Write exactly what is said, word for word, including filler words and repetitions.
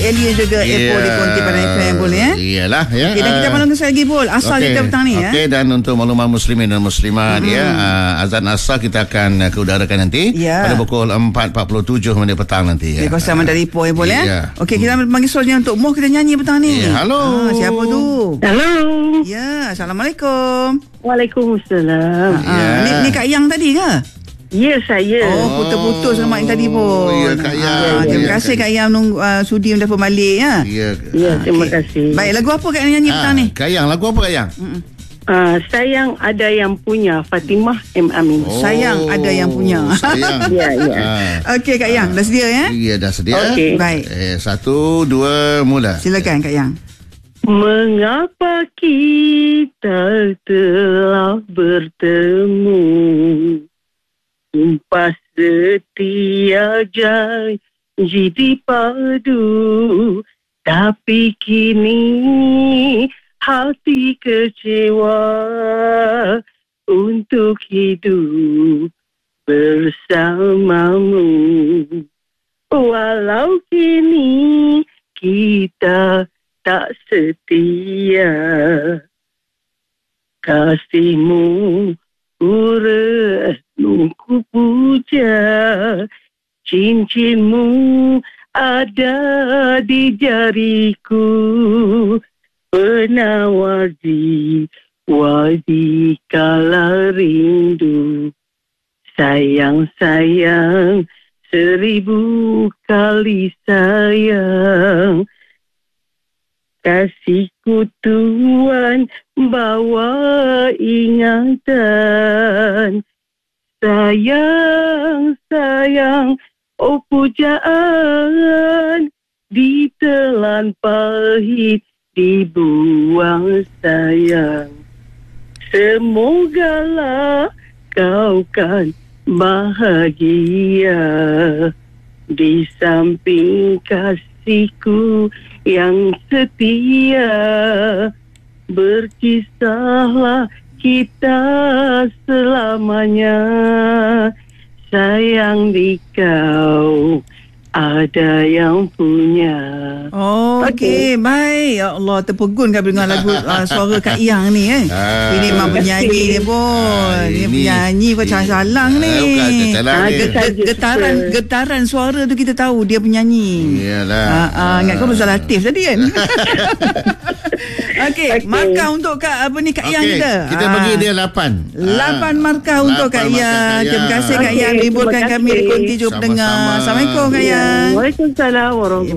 Elia juga yeah. Epo di Konti pada F M boleh eh. Iyalah ya. Okay, dan kita malam sekali lagi Pol. Asal okay. kita petang ni ya. Okey, dan untuk maklumat muslimin dan muslimat hmm. ya, uh, azan asar kita akan uh, keudarakan nanti yeah. pada pukul empat empat puluh tujuh minit petang nanti ya. Di kawasan Mandar Ipoh ya boleh eh. Yeah. Okey, kita hmm. panggil soalnya untuk Moh kita nyanyi petang ni. Yeah, halo. Ah, siapa tu? Halo. Ya, Assalamualaikum. Waalaikumsalam. Ah, yeah. ni, ni Kak Yang tadi ke? Ya, saya. Oh, putus-putus sama yang tadi pun. Oh, ya, Kak Yang. Ah, terima ya, kasih Kak, Kak Yang menunggu uh, sudi mendapat balik ya. Ya. Ya, terima okay. kasih. Baik, lagu apa Kak Yang nyanyi petang ah, ni? Kak Yang, lagu apa Kak Yang? Mm-mm. Uh, sayang ada yang punya, Fatimah M Amin. Oh, sayang ada yang punya. Sayang. Ya, ya. Ah. Okey Kak Yang, dah sedia ya? Ya, dah sedia. Okey. Baik. Eh, satu, dua, mula. Silakan Kak Yang. Mengapa kita telah bertemu, sumpah setia janji dipadu, tapi kini hati kecewa untuk hidup bersamamu. Walau kini kita tak setia, kasihmu urut ku puja, cincinmu ada di jariku, penawar jiwa di kala rindu. Sayang, sayang, seribu kali sayang, kasihku Tuhan bawa ingatan. Sayang, sayang, oh pujaan ditelan pahit, dibuang sayang. Semogalah kau kan bahagia di samping kasihku yang setia. Berkisahlah kita selamanya, sayang di kau ada yang punya. Oh, okey. Okay. Baik. Ya Allah, terpegun kan dengan lagu uh, suara Kak Yang ni eh. Ah, ini memang penyanyi ni pun. Ah, ini penyanyi bukan salang ni. Bukan ah, get, getaran getaran suara tu kita tahu dia penyanyi. Iyalah. Ah, ah, ingat kau Nuzul Latif tadi kan? Okey, okay. Markah untuk Kak apa ni Kak okay. Yang kita. Kita ah. bagi dia lapan. lapan markah untuk Kak Yang. Terima kasih Kak Yang meliburkan kami di Konti Jom Pendengar. Assalamualaikum Kak Yang. Waalaikumsalam warahmatullahi wabarakatuh.